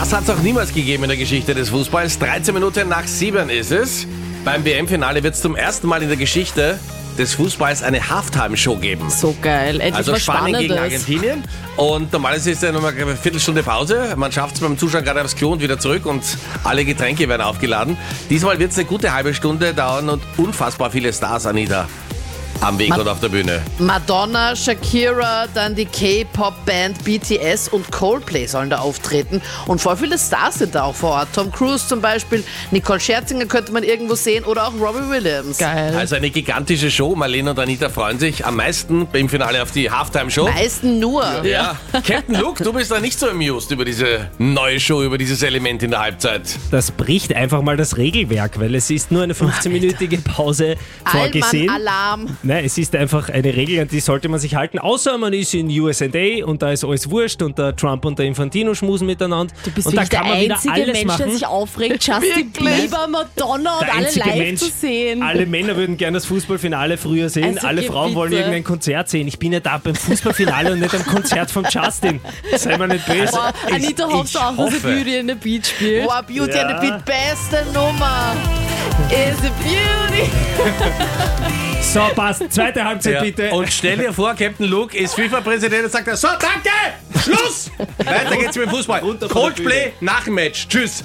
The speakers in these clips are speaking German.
Das hat es auch niemals gegeben in der Geschichte des Fußballs. 13 Minuten nach 7 ist es. Beim WM-Finale wird es zum ersten Mal in der Geschichte des Fußballs eine Halftime-Show geben. So geil. Endlich Also was Spanien gegen Spannendes. Argentinien. Und normalerweise ist ja nochmal eine Viertelstunde Pause. Man schafft es beim Zuschauen gerade aufs Klo und wieder zurück und alle Getränke werden aufgeladen. Diesmal wird es eine gute halbe Stunde dauern und unfassbar viele Stars, Anita, am Weg und auf der Bühne. Madonna, Shakira, dann die K-Pop-Band BTS und Coldplay sollen da auftreten. Und voll viele Stars sind da auch vor Ort. Tom Cruise zum Beispiel, Nicole Scherzinger könnte man irgendwo sehen oder auch Robbie Williams. Geil. Also eine gigantische Show. Marlene und Anita freuen sich am meisten im Finale auf die Halftime-Show. Meisten nur. Ja. Captain Luke, du bist da nicht so amused über diese neue Show, über dieses Element in der Halbzeit. Das bricht einfach mal das Regelwerk, weil es ist nur eine 15-minütige Pause vorgesehen. Allmann-Alarm. Nein, es ist einfach eine Regel, an die sollte man sich halten, außer man ist in USA und da ist alles wurscht und der Trump und der Infantino schmusen miteinander. Du bist und da wirklich der kann man wieder einzige alles Mensch, der machen. sich aufregt, Justin Bieber, Madonna und Der alle einzige live Mensch, zu sehen. alle Männer würden gerne das Fußballfinale früher sehen, Also alle geh Frauen wollen bitte. irgendein Konzert sehen. Ich bin ja da beim Fußballfinale und nicht am Konzert von Justin. Sei mir nicht böse. Boah, Anita, hoffst du auch, dass hoffe. er Beauty and the Beat spielt? Boah, Beauty Ja. and the Beat, beste Nummer. Is a beauty. So, passt. Zweite Halbzeit Ja. bitte. Und stell dir vor, Captain Luke ist FIFA-Präsident und sagt, so, danke, Schluss. Weiter geht's mit dem Fußball. Runter von der Coldplay nach dem Match. Tschüss.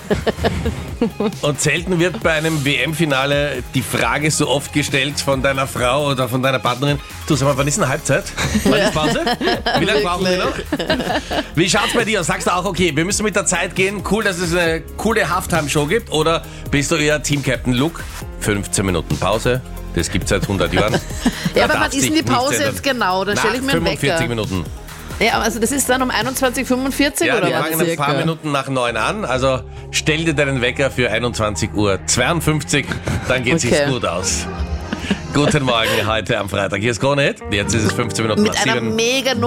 Und selten wird bei einem WM-Finale die Frage so oft gestellt von deiner Frau oder von deiner Partnerin, du sag mal, wann ist denn Halbzeit? Wann ist Pause? Wie lange brauchen wir noch? Wie schaut's bei dir? Sagst du auch, okay, wir müssen mit der Zeit gehen, cool, dass es eine coole Halftime-Show gibt, oder bist du eher Team Captain Luke? 15 Minuten Pause, das gibt's seit 100 Jahren. Ja, Da aber wann darf ist denn sich die Pause nichts ändern. jetzt genau? Dann stelle ich mir einen 45 Wecker. Minuten. Ja, also das ist dann um 21.45 Ja, oder die was? fangen ein paar Minuten nach 9 an. Also stell dir deinen Wecker für 21:52 Uhr, dann geht Okay. sich's gut aus. Guten Morgen heute am Freitag. Hier ist Krone Hit. Jetzt ist es 15 Minuten Mit nach einer 7. mega